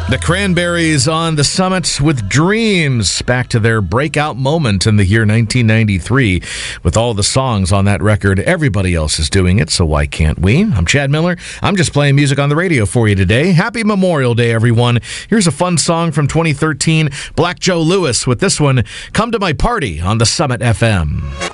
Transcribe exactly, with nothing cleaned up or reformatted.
The Cranberries on the Summit with Dreams, back to their breakout moment in the year nineteen ninety-three. With all the songs on that record, everybody else is doing it, so why can't we? I'm Chad Miller. I'm just playing music on the radio for you today. Happy Memorial Day, everyone. Here's a fun song from twenty thirteen, Black Joe Lewis with this one, Come to My Party on the Summit F M.